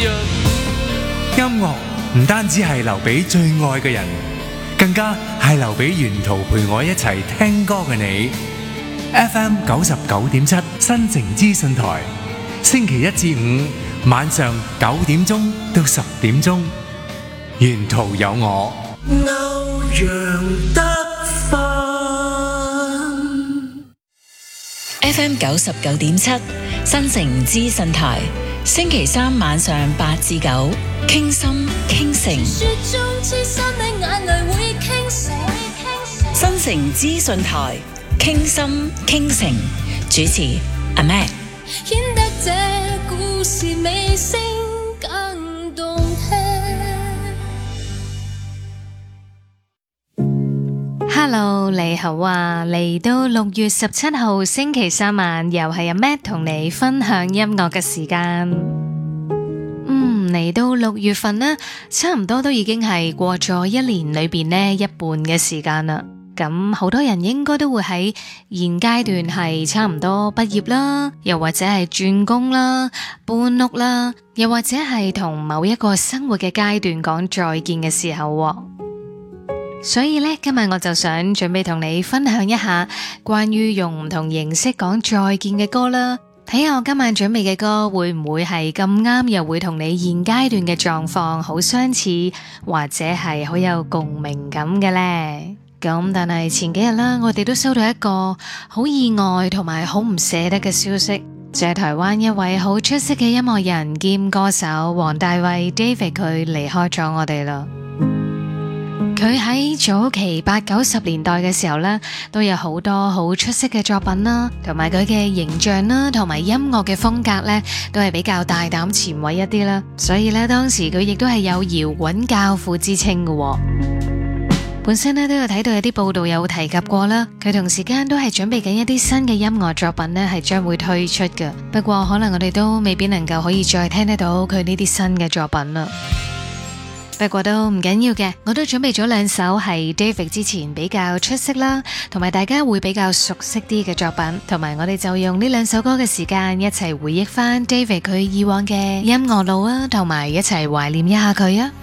音樂唔單止係留俾最愛嘅人，更加係留俾沿途陪我一齊聽歌嘅你。FM 99.7新城資訊台，星期一至五晚上9點鐘到10點鐘，沿途有我。歐陽德 FM 99.7新城資訊台，星期三晚上8至9，傾心傾城。新城資訊台，傾心傾城，主持阿 Mac。 顯得這故事尾聲更動聽。 Hello， 你好啊！嚟到6月17號星期三晚，又係阿 Matt 同你分享音樂嘅時間。嚟到6月份呢，差唔多都已經係過咗一年裏邊呢一半嘅時間啦。咁好多人應該都會喺現階段係差唔多畢業啦，又或者係轉工啦、搬屋啦，又或者係同某一個生活嘅階段講再見嘅時候。所以呢，今日我就想準備同你分享一下關於用唔同形式講再見嘅歌啦。睇下我今晚準備嘅歌會唔會係咁啱，又會同你現階段嘅狀況好相似，或者係好有共鳴感嘅呢？咁但係前幾日啦，我哋都收到一個好意外同埋好唔捨得嘅消息，就係台灣一位好出色嘅音樂人兼歌手黃大衛 David， 佢離開咗我哋啦。佢喺早期80-90年代嘅時候呢，都有好多好出色嘅作品啦，同埋佢嘅形象啦，同埋音樂嘅風格呢，都係比較大膽前衛一啲啦。所以呢，當時佢亦都係有搖滾教父之稱嘅。本身呢，都有睇到有啲報道有提及過啦，佢同時間都係準備緊一啲新嘅音樂作品呢，係將會推出嘅。不過可能我哋都未必能夠可以再聽得到佢呢啲新嘅作品啦。不過都唔緊要嘅，我都準備咗2首係 David 之前比較出色啦，同埋大家會比較熟悉啲嘅作品，同埋我哋就用呢2首歌嘅時間一齊回憶翻 David 佢以往嘅音樂路啊，同埋一齊懷念一下佢啊。